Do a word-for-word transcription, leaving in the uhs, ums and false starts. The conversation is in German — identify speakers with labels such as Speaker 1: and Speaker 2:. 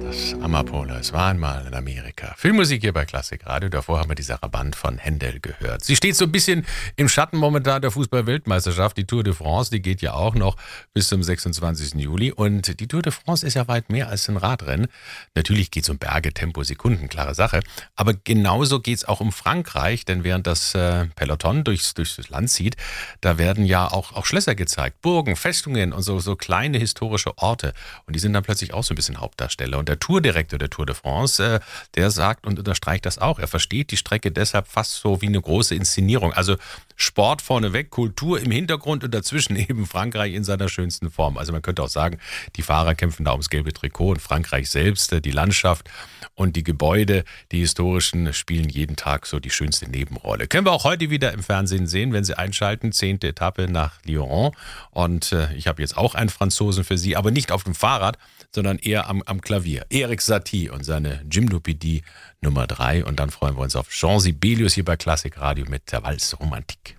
Speaker 1: das Amapola. Es war einmal in Amerika. Filmmusik hier bei Klassik Radio. Davor haben wir die Sarabande von Händel gehört. Sie steht so ein bisschen im Schatten momentan der Fußball-Weltmeisterschaft. Die Tour de France, die geht ja auch noch bis zum sechsundzwanzigsten Juli. Und die Tour de France ist ja weit mehr als ein Radrennen. Natürlich geht es um Berge, Tempo, Sekunden, klare Sache. Aber genauso geht es auch um Frankreich. Denn während das äh, Peloton durchs, durchs Land zieht, da werden ja auch, auch Schlösser gezeigt. Burgen, Festungen und so, so kleine historische Orte. Und die sind dann plötzlich auch so ein bisschen Hauptdarsteller. Und der Tourdirektor der Tour de France, äh, der sagt und unterstreicht das auch. Er versteht die Strecke deshalb fast so wie eine große Inszenierung. Also Sport vorneweg, Kultur im Hintergrund und dazwischen eben Frankreich in seiner schönsten Form. Also man könnte auch sagen, die Fahrer kämpfen da ums gelbe Trikot und Frankreich selbst, äh, die Landschaft und die Gebäude, die historischen, spielen jeden Tag so die schönste Nebenrolle. Können wir auch heute wieder im Fernsehen sehen, wenn Sie einschalten. Zehnte Etappe nach Lyon. Und äh, ich habe jetzt auch einen Franzosen für Sie, aber nicht auf dem Fahrrad, sondern eher am, am Klavier. Erik Satie und seine Gymnopädie Nummer drei. Und dann freuen wir uns auf Jean Sibelius hier bei Klassik Radio mit der Walz Romantik.